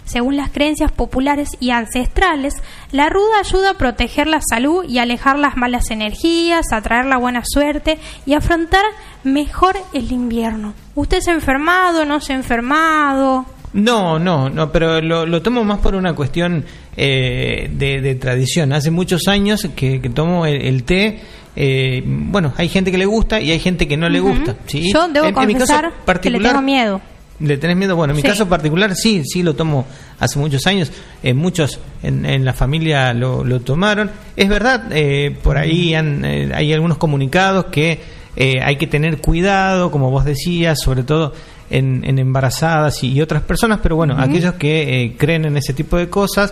Según las creencias populares y ancestrales, la ruda ayuda a proteger la salud y alejar las malas energías, atraer la buena suerte y afrontar mejor el invierno. ¿Usted se ha enfermado? ¿No se ha enfermado? No, pero lo tomo más por una cuestión de tradición. Hace muchos años que tomo el té. Bueno, hay gente que le gusta y hay gente que no le gusta, ¿sí? Yo debo confesar que le tengo miedo. ¿Le tenés miedo? Bueno, en mi caso particular sí lo tomo hace muchos años. Muchos en la familia lo tomaron. Es verdad, por ahí hay algunos comunicados que hay que tener cuidado, como vos decías, sobre todo en embarazadas y otras personas, pero bueno, aquellos que creen en ese tipo de cosas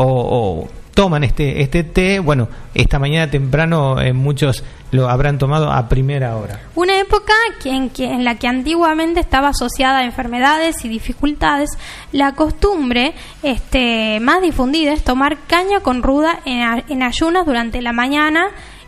o toman este té, bueno, esta mañana temprano muchos lo habrán tomado a primera hora. Una época en la que antiguamente estaba asociada a enfermedades y dificultades, la costumbre más difundida es tomar caña con ruda en ayunas durante la mañana,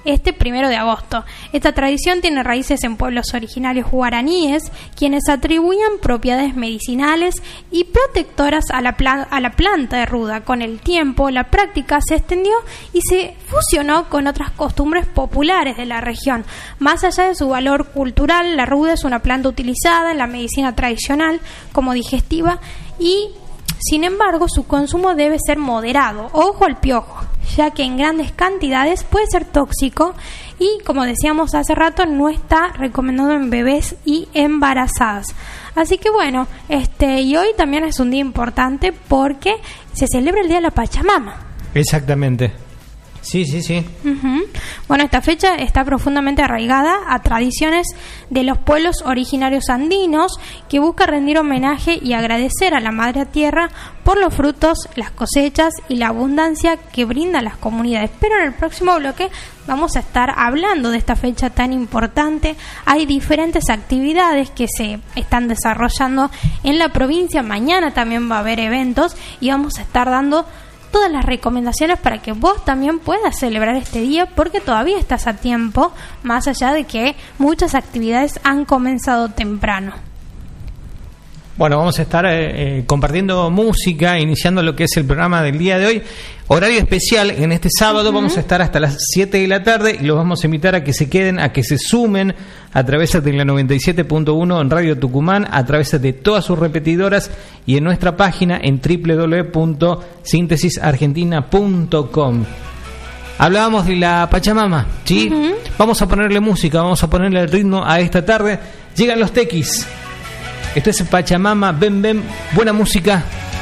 1 de agosto. Esta tradición tiene raíces en pueblos originarios guaraníes, quienes atribuían propiedades medicinales y protectoras a la planta de ruda. Con el tiempo, la práctica se extendió y se fusionó con otras costumbres populares de la región. Más allá de su valor cultural, la ruda es una planta utilizada en la medicina tradicional como digestiva y, sin embargo, su consumo debe ser moderado. Ojo al piojo, ya que en grandes cantidades puede ser tóxico y, como decíamos hace rato, no está recomendado en bebés y embarazadas. Así que bueno, y hoy también es un día importante porque se celebra el Día de la Pachamama. Exactamente. Sí. Bueno, esta fecha está profundamente arraigada a tradiciones de los pueblos originarios andinos que busca rendir homenaje y agradecer a la Madre Tierra por los frutos, las cosechas y la abundancia que brinda a las comunidades. Pero en el próximo bloque vamos a estar hablando de esta fecha tan importante. Hay diferentes actividades que se están desarrollando en la provincia. Mañana también va a haber eventos y vamos a estar dando todas las recomendaciones para que vos también puedas celebrar este día, porque todavía estás a tiempo, más allá de que muchas actividades han comenzado temprano. Bueno, vamos a estar compartiendo música, iniciando lo que es el programa del día de hoy. Horario especial en este sábado, vamos a estar hasta las 7 de la tarde y los vamos a invitar a que se queden, a que se sumen a través de la 97.1 en Radio Tucumán, a través de todas sus repetidoras y en nuestra página en www.sintesisargentina.com. Hablábamos de la Pachamama, ¿sí? Vamos a ponerle música, vamos a ponerle el ritmo a esta tarde. Llegan los tequis. Esto es Pachamama, ven, buena música.